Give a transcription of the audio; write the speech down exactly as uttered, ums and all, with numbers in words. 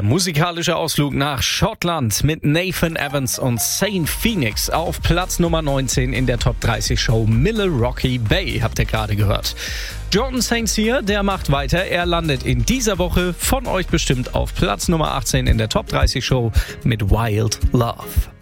musikalischer Ausflug nach Schottland mit Nathan Evans und Saint Phoenix auf Platz Nummer neunzehn in der Top dreißig Show Milwaukee Bay, habt ihr gerade gehört. Jordan St Cyr, der macht weiter. Er landet in dieser Woche von euch bestimmt auf Platz Nummer achtzehn in der Top dreißig Show mit Wild Love.